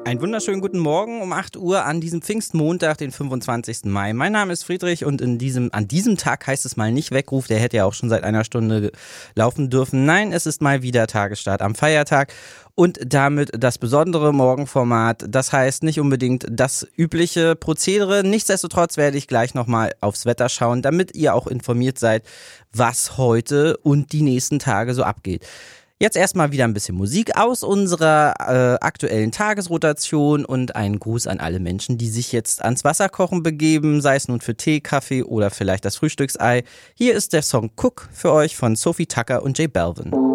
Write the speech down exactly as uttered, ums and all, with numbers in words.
Einen wunderschönen guten Morgen um acht Uhr an diesem Pfingstmontag, den fünfundzwanzigsten Mai. Mein Name ist Friedrich und in diesem, an diesem Tag heißt es mal nicht Weckruf, der hätte ja auch schon seit einer Stunde laufen dürfen. Nein, es ist mal wieder Tagesstart am Feiertag und damit das besondere Morgenformat. Das heißt nicht unbedingt das übliche Prozedere. Nichtsdestotrotz werde ich gleich nochmal aufs Wetter schauen, damit ihr auch informiert seid, was heute und die nächsten Tage so abgeht. Jetzt erstmal wieder ein bisschen Musik aus unserer äh, aktuellen Tagesrotation und einen Gruß an alle Menschen, die sich jetzt ans Wasserkochen begeben, sei es nun für Tee, Kaffee oder vielleicht das Frühstücksei. Hier ist der Song Cook für euch von Sophie Tucker und J Balvin.